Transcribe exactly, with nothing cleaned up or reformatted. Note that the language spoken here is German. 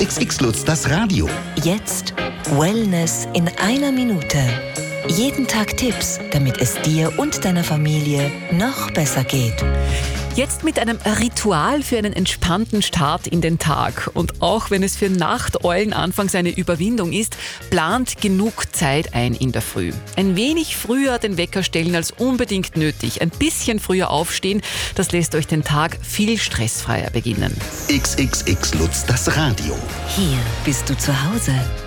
X X Lutz, das Radio. Jetzt Wellness in einer Minute. Jeden Tag Tipps, damit es dir und deiner Familie noch besser geht. Jetzt mit einem Ritual für einen entspannten Start in den Tag. Und auch wenn es für Nachteulen anfangs eine Überwindung ist, plant genug Zeit ein in der Früh. Ein wenig früher den Wecker stellen als unbedingt nötig. Ein bisschen früher aufstehen, das lässt euch den Tag viel stressfreier beginnen. X X X Lutz, das Radio. Hier bist du zu Hause.